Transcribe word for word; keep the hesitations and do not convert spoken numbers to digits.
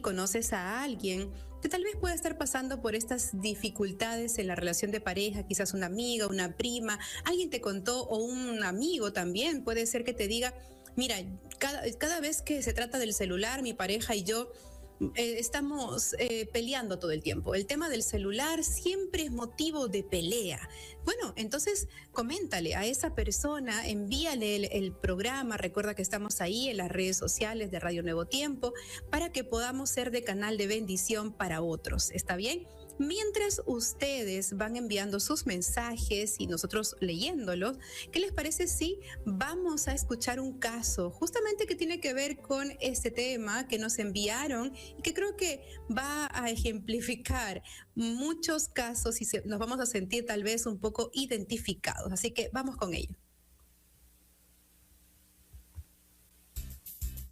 conoces a alguien que tal vez pueda estar pasando por estas dificultades en la relación de pareja, quizás una amiga, una prima, alguien te contó, o un amigo también, puede ser que te diga, mira, cada, cada vez que se trata del celular, mi pareja y yo eh, estamos eh, peleando todo el tiempo. El tema del celular siempre es motivo de pelea. Bueno, entonces coméntale a esa persona, envíale el, el programa, recuerda que estamos ahí en las redes sociales de Radio Nuevo Tiempo, para que podamos ser de canal de bendición para otros, ¿está bien? Mientras ustedes van enviando sus mensajes y nosotros leyéndolos, ¿qué les parece si vamos a escuchar un caso justamente que tiene que ver con este tema que nos enviaron y que creo que va a ejemplificar muchos casos y se, nos vamos a sentir tal vez un poco identificados? Así que vamos con ello.